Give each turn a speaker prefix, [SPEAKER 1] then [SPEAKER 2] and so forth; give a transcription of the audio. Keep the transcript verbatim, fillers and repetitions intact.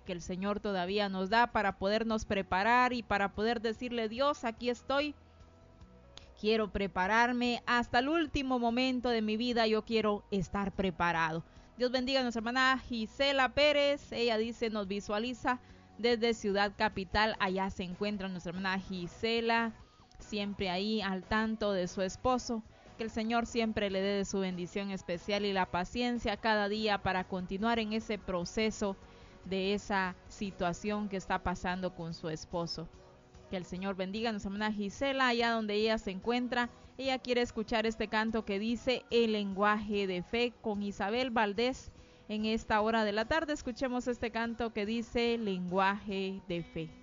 [SPEAKER 1] que el Señor todavía nos da para podernos preparar y para poder decirle: Dios, aquí estoy. Quiero prepararme hasta el último momento de mi vida, yo quiero estar preparado. Dios bendiga a nuestra hermana Gisela Pérez. Ella dice, nos visualiza desde Ciudad Capital. Allá se encuentra nuestra hermana Gisela, siempre ahí al tanto de su esposo. Que el Señor siempre le dé de su bendición especial y la paciencia cada día para continuar en ese proceso de esa situación que está pasando con su esposo. Que el Señor bendiga a nuestra hermana Gisela allá donde ella se encuentra. Ella quiere escuchar este canto que dice El lenguaje de fe con Isabel Valdés en esta hora de la tarde. Escuchemos este canto que dice Lenguaje de fe.